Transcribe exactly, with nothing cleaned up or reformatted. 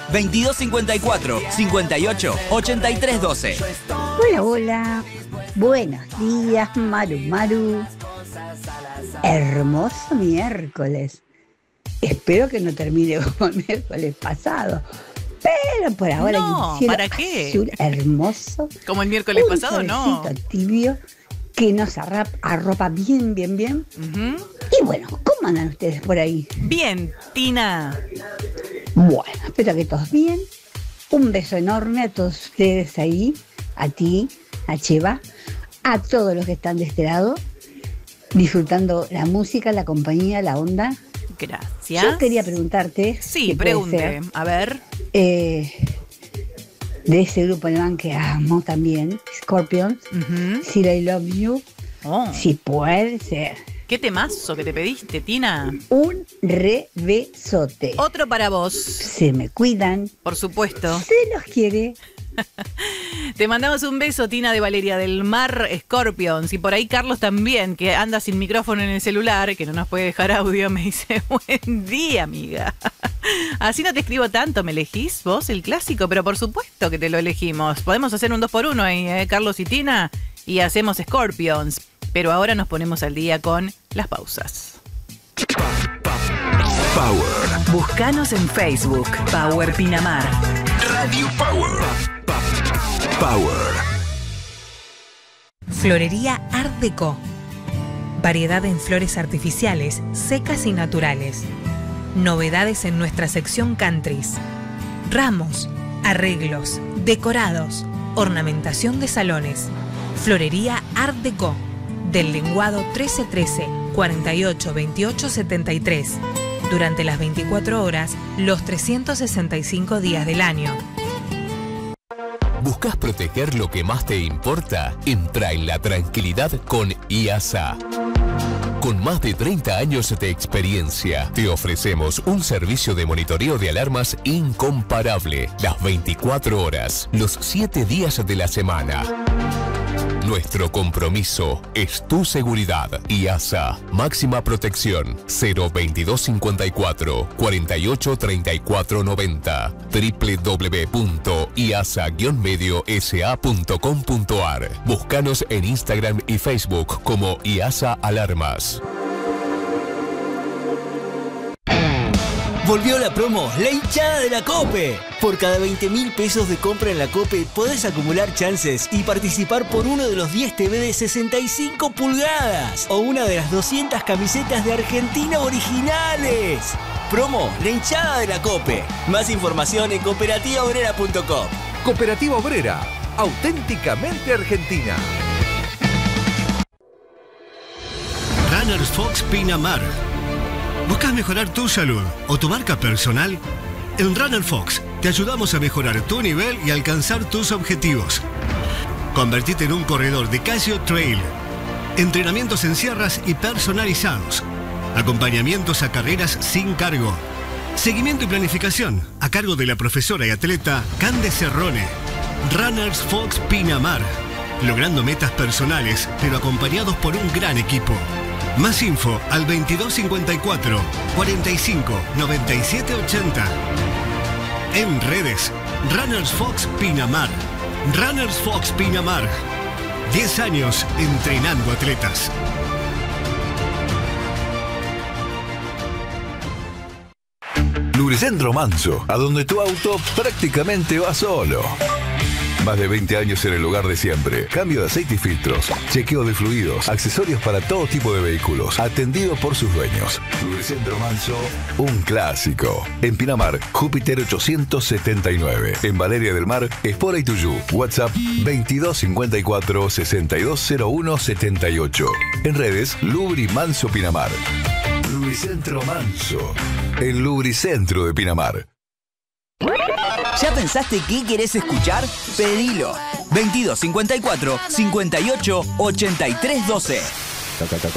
veintidós cincuenta y cuatro, cincuenta y ocho, ochenta y tres doce. Hola, hola. Buenos días, Maru Maru. Hermoso miércoles. Espero que no termine como el miércoles pasado. Pero por ahora No, el cielo ¿para qué? azul hermoso. Como el miércoles un pasado, no. solecito tibio que nos arrap- arropa bien, bien, bien. Ujú. Y bueno, ¿cómo andan ustedes por ahí? Bien, Tina. Bueno, espero que todos bien. Un beso enorme a todos ustedes ahí, a ti, a Cheva, a todos los que están de este lado, disfrutando la música, la compañía, la onda. Gracias. Yo quería preguntarte, Sí, si puede pregunte. ser, A ver. eh, de ese grupo alemán que amo también, Scorpions, Ujú. Still I Love You, Oh, si puede ser. ¿Qué temazo que te pediste, Tina? Un rebesote. Otro para vos, Se me cuidan, por supuesto. se los quiere. Te mandamos un beso, Tina de Valeria del Mar, Scorpions. Y por ahí Carlos también, que anda sin micrófono en el celular, que no nos puede dejar audio, me dice, buen día, amiga. Así no te escribo tanto, ¿me elegís vos el clásico? Pero por supuesto que te lo elegimos. Podemos hacer un dos por uno ahí, ¿eh? Carlos y Tina, y hacemos Scorpions. Pero ahora nos ponemos al día con las pausas. Power. Búscanos en Facebook, Power Pinamar. Radio Power. Power. Florería Art Deco. Variedad en flores artificiales, secas y naturales. Novedades en nuestra sección countries. Ramos, arreglos, decorados, ornamentación de salones. Florería Art Deco. Del lenguado trece trece, cuarenta y ocho veintiocho setenta y tres. Durante las veinticuatro horas, los trescientos sesenta y cinco días del año. ¿Buscas proteger lo que más te importa? Entra en la tranquilidad con I A S A. Con más de treinta años de experiencia, te ofrecemos un servicio de monitoreo de alarmas incomparable. Las veinticuatro horas, los siete días de la semana. Nuestro compromiso es tu seguridad. I A S A, máxima protección, cero veintidós cincuenta y cuatro, cuarenta y ocho treinta y cuatro noventa, doble u doble u doble u punto i a s a guion medio s a punto com punto a r. Búscanos en Instagram y Facebook como I A S A Alarmas. Volvió la promo La Hinchada de la COPE. Por cada veinte mil pesos de compra en la COPE podés acumular chances y participar por uno de los diez T V de sesenta y cinco pulgadas o una de las doscientas camisetas de Argentina originales. Promo La Hinchada de la COPE. Más información en cooperativa obrera punto com. Cooperativa Obrera, auténticamente argentina. Runners Fox Pinamar. ¿Buscas mejorar tu salud o tu marca personal? En Runner Fox te ayudamos a mejorar tu nivel y alcanzar tus objetivos. Convertite en un corredor de Casio Trail. Entrenamientos en sierras y personalizados. Acompañamientos a carreras sin cargo. Seguimiento y planificación a cargo de la profesora y atleta Cande Cerrone. Runners Fox Pinamar. Logrando metas personales, pero acompañados por un gran equipo. Más info al veintidós cincuenta y cuatro, cuarenta y cinco, noventa y siete ochenta. En redes, Runners Fox Pinamar. Runners Fox Pinamar. diez años entrenando atletas. Lubricentro Manso, a donde tu auto prácticamente va solo. Más de veinte años en el lugar de siempre. Cambio de aceite y filtros, chequeo de fluidos, accesorios para todo tipo de vehículos, atendido por sus dueños. Lubricentro Manso, un clásico. En Pinamar, Júpiter ochocientos setenta y nueve. En Valeria del Mar, Espora y Tuyú. WhatsApp veintidós cincuenta y cuatro, sesenta y dos cero uno setenta y ocho. En redes, Lubri Manso Pinamar. Lubricentro Manso, el lubricentro de Pinamar. ¿Ya pensaste qué querés escuchar? Pedilo. veintidós cincuenta y cuatro, cincuenta y ocho, ochenta y tres doce.